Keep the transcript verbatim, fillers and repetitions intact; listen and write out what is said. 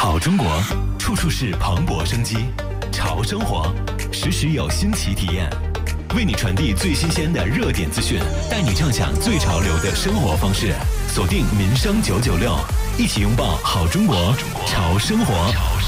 好中国，处处是蓬勃生机；潮生活，时时有新奇体验。为你传递最新鲜的热点资讯，带你畅享最潮流的生活方式。锁定民生九九六，一起拥抱好中国，潮生活。